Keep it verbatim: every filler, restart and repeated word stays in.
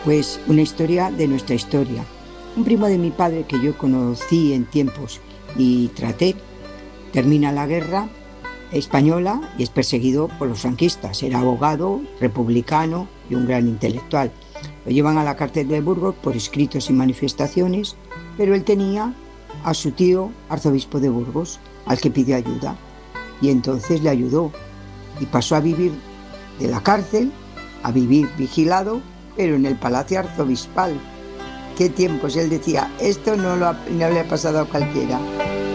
Pues una historia de nuestra historia. Un primo de mi padre que yo conocí en tiempos y traté, termina la guerra española y es perseguido por los franquistas. Era abogado, republicano y un gran intelectual. Lo llevan a la cárcel de Burgos por escritos y manifestaciones, pero él tenía a su tío, arzobispo de Burgos, al que pidió ayuda. Y entonces le ayudó y pasó a vivir de la cárcel a vivir vigilado, pero en el palacio arzobispal. Qué tiempos, él decía, esto no, lo ha, no le ha pasado a cualquiera.